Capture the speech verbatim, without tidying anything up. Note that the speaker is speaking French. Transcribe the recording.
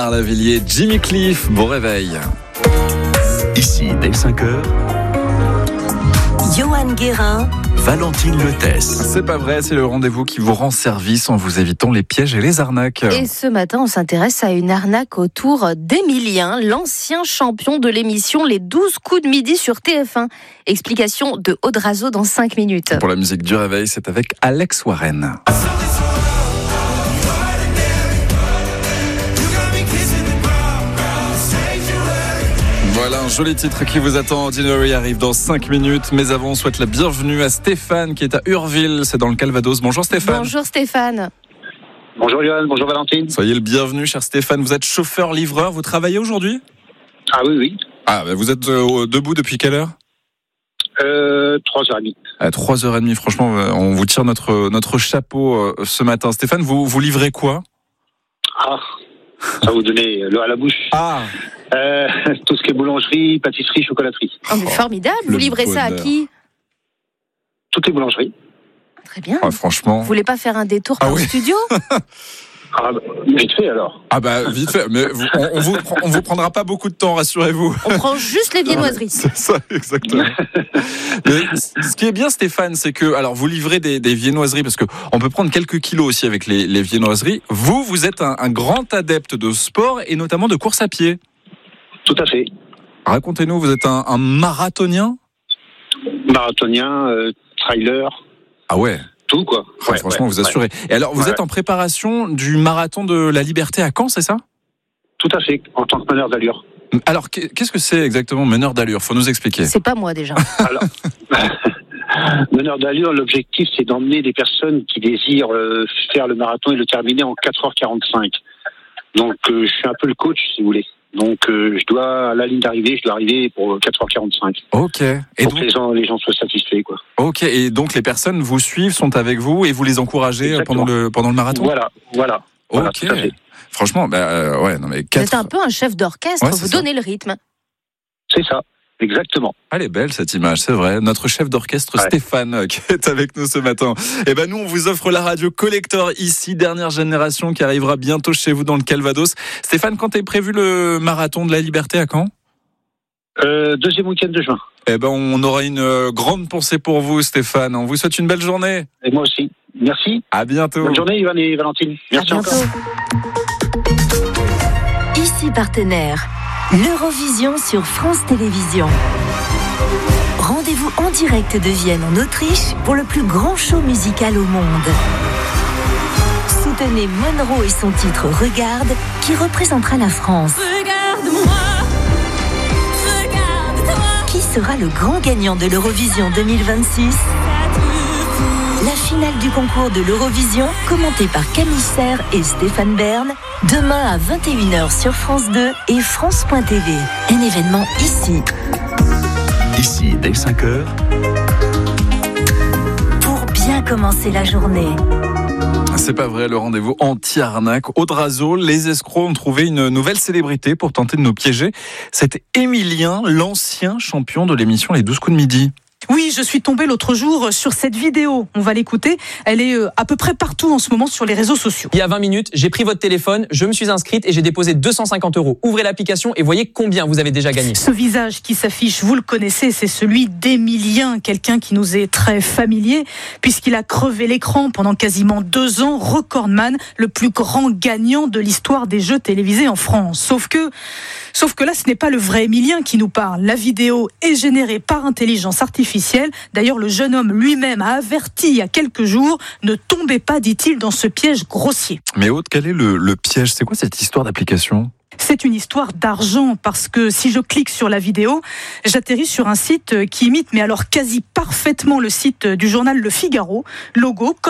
Lavilliers, Jimmy Cliff, bon réveil. Ici, dès cinq heures, Johan Guérin, Valentine Letès. C'est pas vrai, c'est le rendez-vous qui vous rend service en vous évitant les pièges et les arnaques. Et ce matin, on s'intéresse à une arnaque autour d'Emilien, l'ancien champion de l'émission Les douze coups de midi sur T F un. Explication de Audrazo dans cinq minutes. Pour la musique du réveil, c'est avec Alex Warren. Voilà un joli titre qui vous attend. Ordinary arrive dans cinq minutes. Mais avant, on souhaite la bienvenue à Stéphane qui est à Urville, c'est dans le Calvados. Bonjour Stéphane. Bonjour Stéphane. Bonjour Johan, bonjour Valentine. Soyez le bienvenu cher Stéphane. Vous êtes chauffeur-livreur, vous travaillez aujourd'hui ? Ah oui, oui. Ah, bah vous êtes euh, debout depuis quelle heure ? Euh, trois heures trente. À trois heures trente, franchement, on vous tire notre, notre chapeau euh, ce matin. Stéphane, vous, vous livrez quoi ? Ah, ça va vous donner l'eau à la bouche. Ah euh, Tout ce qui est boulangerie, pâtisserie, chocolaterie. Oh, mais formidable, vous livrez ça à qui ? Toutes les boulangeries. Très bien. ah, Franchement. Vous voulez pas faire un détour par Ah le oui. studio ? Ah, bah, vite fait alors. Ah bah vite fait, mais vous, on, on vous on vous prendra pas beaucoup de temps, rassurez-vous. On prend juste les viennoiseries. C'est ça, exactement. Mais ce qui est bien, Stéphane, c'est que, alors, vous livrez des, des viennoiseries, parce que on peut prendre quelques kilos aussi avec les, les viennoiseries. Vous, vous êtes un, un grand adepte de sport et notamment de course à pied. Tout à fait. Racontez-nous, vous êtes un, un marathonien ? Marathonien, euh, trailer, Ah ouais. tout quoi. Ah, Ouais, franchement, ouais, vous assurez. ouais. Et alors, vous Ouais. êtes en préparation du marathon de la Liberté à Caen, c'est ça ? Tout à fait, en tant que meneur d'allure. Alors, qu'est-ce que c'est exactement meneur d'allure ? Faut nous expliquer. C'est pas moi déjà. Alors, meneur d'allure, l'objectif c'est d'emmener des personnes qui désirent euh, faire le marathon et le terminer en quatre heures quarante-cinq. Donc, euh, je suis un peu le coach, si vous voulez. Donc, euh, je dois, à la ligne d'arrivée, je dois arriver pour quatre heures quarante-cinq. Ok. Et Pour donc, que les gens, les gens soient satisfaits, quoi. ok. Et donc, les personnes vous suivent, sont avec vous et vous les encouragez Exactement. pendant le pendant le marathon. Voilà, voilà. Voilà, Ok. tout à fait. Franchement, bah, euh, ouais, non mais Vous êtes quatre. un peu un chef d'orchestre, Ouais, c'est vous ça. donnez le rythme. C'est ça, exactement. Elle est belle cette image, c'est vrai. Notre chef d'orchestre Ouais. Stéphane euh, qui est avec nous ce matin. Et ben nous, on vous offre la radio collector ici, dernière génération qui arrivera bientôt chez vous dans le Calvados. Stéphane, quand est prévu le marathon de la Liberté à Caen ? Euh, deuxième week-end de juin. Eh ben, on aura une euh, grande pensée pour vous, Stéphane. On vous souhaite une belle journée. Et moi aussi. Merci. À bientôt. Bonne journée, Yvan et Valentine. Merci à encore. bientôt. ici partenaire, l'Eurovision sur France Télévisions. Rendez-vous en direct de Vienne en Autriche pour le plus grand show musical au monde. Soutenez Monroe et son titre Regarde, qui représentera la France. Regarde-moi, regarde-toi. Qui sera le grand gagnant de l'Eurovision deux mille vingt-six ? La finale du concours de l'Eurovision, commentée par Camille Serre et Stéphane Bern, demain à vingt et une heures sur France deux et France point T V. Un événement ici, Ici, dès cinq heures, pour bien commencer la journée. C'est pas vrai, le rendez-vous anti-arnaque. Audrazo, les escrocs ont trouvé une nouvelle célébrité pour tenter de nous piéger. C'est Emilien, l'ancien champion de l'émission Les douze coups de midi. Oui, je suis tombée l'autre jour sur cette vidéo. On va l'écouter. Elle est à peu près partout en ce moment sur les réseaux sociaux. Il y a vingt minutes, j'ai pris votre téléphone, je me suis inscrite et j'ai déposé deux cent cinquante euros. Ouvrez l'application et voyez combien vous avez déjà gagné. Ce visage qui s'affiche, vous le connaissez, c'est celui d'Emilien, quelqu'un qui nous est très familier, puisqu'il a crevé l'écran pendant quasiment deux ans, recordman, le plus grand gagnant de l'histoire des jeux télévisés en France. Sauf que, sauf que là, ce n'est pas le vrai Emilien qui nous parle. La vidéo est générée par intelligence artificielle. D'ailleurs, le jeune homme lui-même a averti il y a quelques jours, ne tombez pas, dit-il, dans ce piège grossier. Mais Aude, quel est le, le piège ? C'est quoi cette histoire d'application ? C'est une histoire d'argent parce que si je clique sur la vidéo, j'atterris sur un site qui imite, mais alors quasi parfaitement le site du journal Le Figaro, logo,